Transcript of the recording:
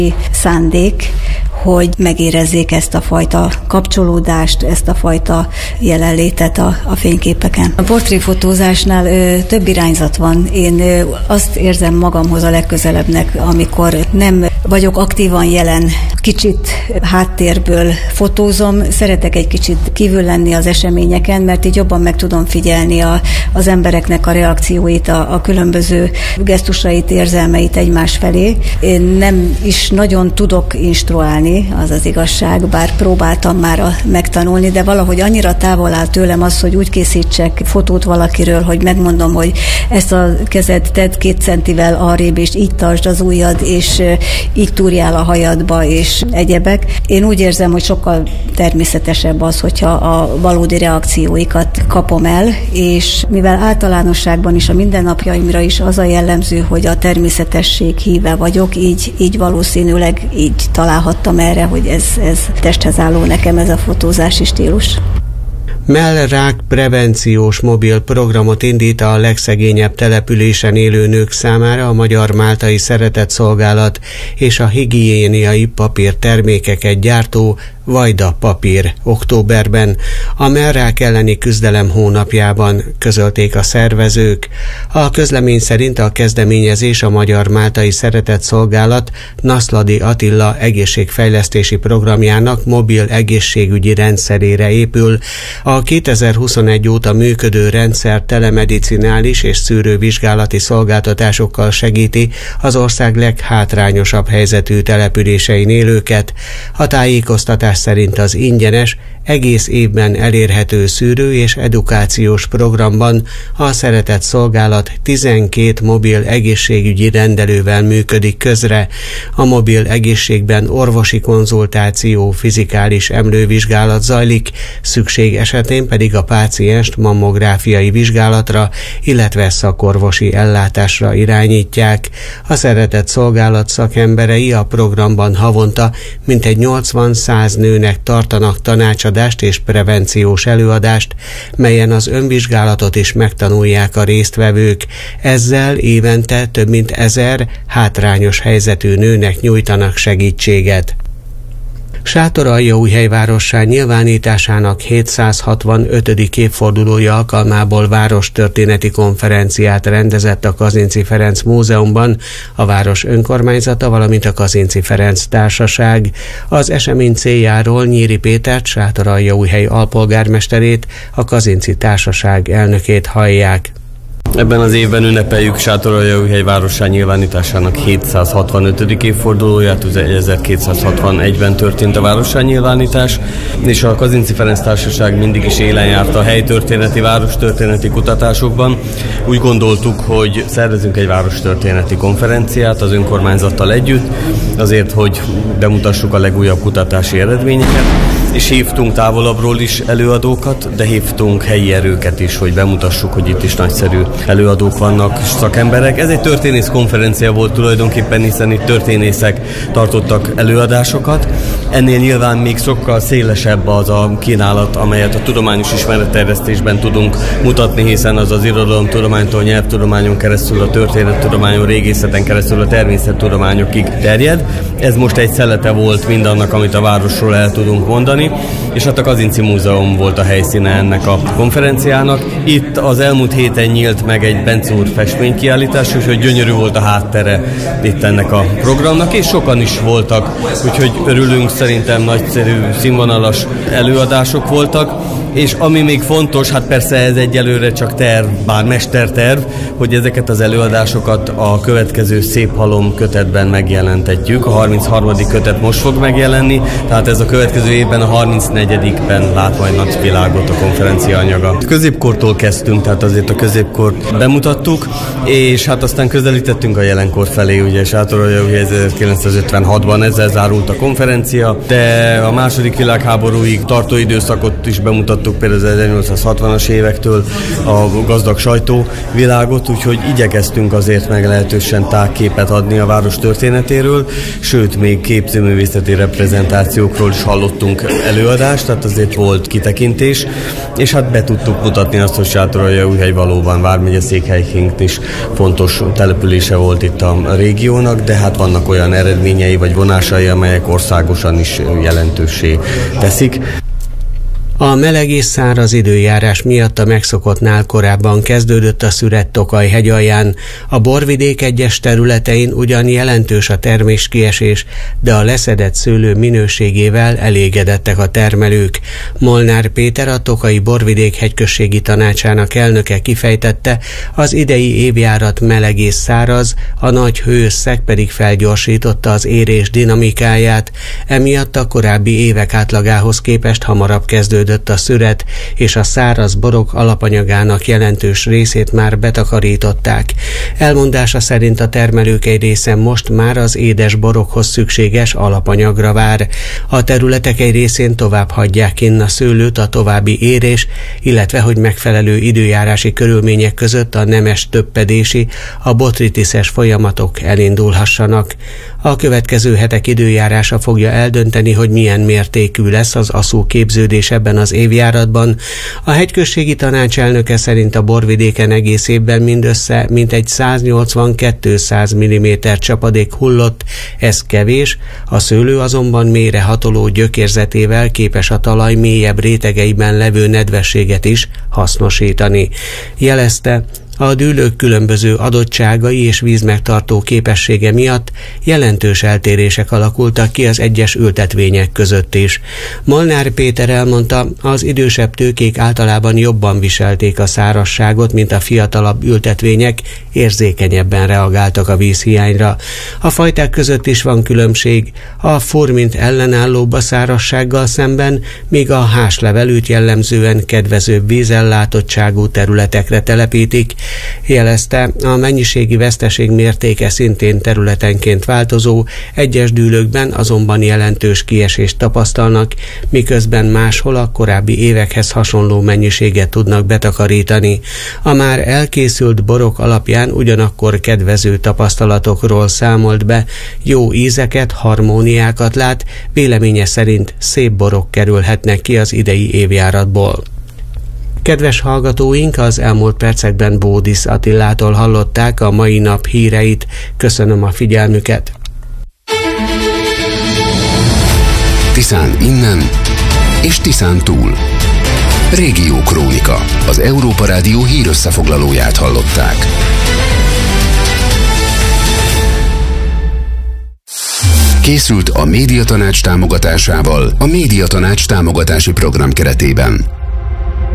szándék, hogy megérezzék ezt a fajta kapcsolódást, ezt a fajta jelenlétet a fényképeken. A portréfotózásnál több irányzat van. Én azt érzem magamhoz a legközelebbnek, amikor nem vagyok aktívan jelen, kicsit háttérből fotózom, szeretek egy kicsit kívül lenni az eseményeken, mert így jobban meg tudom figyelni az embereknek a reakcióit, a különböző gesztusait, érzelmeit egymás felé. Én nem is nagyon tudok instruálni, az az igazság, bár próbáltam már megtanulni, de valahogy annyira távol áll tőlem az, hogy úgy készítsek fotót valakiről, hogy megmondom, hogy ezt a kezed tedd 2 centivel arrébb, és így tartsd az ujjad, és így túrjál a hajadba, és egyebek. Én úgy érzem, hogy sokkal természetesebb az, hogyha a valódi reakcióikat kapom el, és mivel általánosságban is a mindennapjaimra is az a jellemző, hogy a természetesség híve vagyok, így valószínűleg így találhattam erre, hogy ez testhez álló nekem ez a fotózási stílus. Mellrák prevenciós mobil programot indít a legszegényebb településen élő nők számára a Magyar Máltai Szeretetszolgálat és a higiéniai papírtermékeket gyártó Vajda Papír októberben, a mellrák elleni küzdelem hónapjában, közölték a szervezők. A közlemény szerint a kezdeményezés a Magyar Máltai Szeretetszolgálat Naszladi Attila egészségfejlesztési programjának mobil egészségügyi rendszerére épül. A 2021 óta működő rendszer telemedicinális és szűrővizsgálati szolgáltatásokkal segíti az ország leghátrányosabb helyzetű településein élőket. A tájékoztatás szerint az ingyenes, egész évben elérhető szűrő és edukációs programban a Szeretetszolgálat 12 mobil egészségügyi rendelővel működik közre. A mobil egészségben orvosi konzultáció, fizikális emlővizsgálat zajlik, szükség esetén pedig a pácienst mammográfiai vizsgálatra, illetve szakorvosi ellátásra irányítják. A Szeretetszolgálat szakemberei a programban havonta mintegy 80-100 nőnek tartanak tanácsadást és prevenciós előadást, melyen az önvizsgálatot is megtanulják a résztvevők. Ezzel évente több mint 1000 hátrányos helyzetű nőnek nyújtanak segítséget. Sátoraljaújhely várossá nyilvánításának 765. évfordulója alkalmából várostörténeti konferenciát rendezett a Kazinczy Ferenc Múzeumban a város önkormányzata, valamint a Kazinczy Ferenc Társaság. Az esemény céljáról Nyíri Pétert, Sátoraljaújhely alpolgármesterét, a Kazinczy Társaság elnökét hallják. Ebben az évben ünnepeljük Sátoraljaújhely várossá nyilvánításának 765. évfordulóját, 1261-ben történt a várossá nyilvánítás, és a Kazinczy Ferenc Társaság mindig is élen járt a helytörténeti, várostörténeti kutatásokban. Úgy gondoltuk, hogy szervezünk egy várostörténeti konferenciát az önkormányzattal együtt, azért, hogy bemutassuk a legújabb kutatási eredményeket, és hívtunk távolabbról is előadókat, de hívtunk helyi erőket is, hogy bemutassuk, hogy itt is nagyszerű előadók vannak, szakemberek. Ez egy történész konferencia volt tulajdonképpen, hiszen itt történészek tartottak előadásokat. Ennél nyilván még sokkal szélesebb az a kínálat, amelyet a tudományos ismeretterjesztésben tudunk mutatni, hiszen az az irodalomtudománytól, nyelvtudományon keresztül, a történettudományon, régészeten keresztül a természettudományokig terjed. Ez most egy szelete volt mindannak, amit a városról el tudunk mondani, és hát a Kazinczy Múzeum volt a helyszíne ennek a konferenciának. Itt az elmúlt héten nyílt meg egy Bence úr festménykiállítás, úgyhogy gyönyörű volt a háttere itt ennek a programnak, és sokan is voltak, úgyhogy örülünk, szerintem nagyszerű, színvonalas előadások voltak, és ami még fontos, hát persze ez egyelőre csak terv, bár mesterterv, hogy ezeket az előadásokat a következő Szép halom kötetben megjelentetjük. A 33. kötet most fog megjelenni, tehát ez a következő évben a 34-ben lát majd napvilágot a konferencia anyaga. Középkortól kezdtünk, tehát azért a középkort bemutattuk, és hát aztán közelítettünk a jelenkor felé, ugye Sátoraljaújhely 1956-ban ezzel zárult a konferencia, de a második világháborúig tartó időszakot is bemutattuk folytattuk például az 1860-as évektől a gazdag sajtóvilágot, úgyhogy igyekeztünk azért meglehetősen tágképet adni a város történetéről, sőt, még képzőművészeti reprezentációkról is hallottunk előadást, tehát azért volt kitekintés, és hát be tudtuk mutatni azt, hogy Sátoraljaújhely valóban vármegye székhelyként is fontos települése volt itt a régiónak, de hát vannak olyan eredményei vagy vonásai, amelyek országosan is jelentőssé teszik. A meleg és száraz időjárás miatt a megszokottnál korábban kezdődött a szüret Tokaj hegyalján. A borvidék egyes területein ugyan jelentős a terméskiesés, de a leszedett szőlő minőségével elégedettek a termelők. Molnár Péter, a Tokaji Borvidék hegyközségi tanácsának elnöke kifejtette, az idei évjárat meleg és száraz, a nagy hőösszeg pedig felgyorsította az érés dinamikáját, emiatt a korábbi évek átlagához képest hamarabb kezdődött a szüret, és a száraz borok alapanyagának jelentős részét már betakarították. Elmondása szerint a termelők egy része most már az édes borokhoz szükséges alapanyagra vár. A területek egy részén tovább hagyják innen a szőlőt a további érés, illetve hogy megfelelő időjárási körülmények között a nemes töppedési, a botritiszes folyamatok elindulhassanak. A következő hetek időjárása fogja eldönteni, hogy milyen mértékű lesz az aszú képződés ebben az évjáratban. A hegyközségi tanács elnöke szerint a borvidéken egész évben mindössze mintegy 180-200 mm csapadék hullott, ez kevés, a szőlő azonban mélyrehatoló gyökérzetével képes a talaj mélyebb rétegeiben levő nedvességet is hasznosítani. Jelezte, a dűlők különböző adottságai és vízmegtartó képessége miatt jelentős eltérések alakultak ki az egyes ültetvények között is. Molnár Péter elmondta, az idősebb tőkék általában jobban viselték a szárazságot, mint a fiatalabb ültetvények, érzékenyebben reagáltak a vízhiányra. A fajták között is van különbség, a furmint ellenállóbb a szárazsággal szemben, míg a háslevelűt jellemzően kedvezőbb vízellátottságú területekre telepítik. Jelezte, a mennyiségi veszteség mértéke szintén területenként változó, egyes dűlőkben azonban jelentős kiesést tapasztalnak, miközben máshol a korábbi évekhez hasonló mennyiséget tudnak betakarítani. A már elkészült borok alapján ugyanakkor kedvező tapasztalatokról számolt be, jó ízeket, harmóniákat lát, véleménye szerint szép borok kerülhetnek ki az idei évjáratból. Kedves hallgatóink, az elmúlt percekben Bódisz Attilától hallották a mai nap híreit. Köszönöm a figyelmüket! Tiszán innen és Tiszán túl. Régiókrónika, az Európa Rádió hírösszefoglalóját hallották. Készült a Médiatanács támogatásával a Médiatanács támogatási program keretében.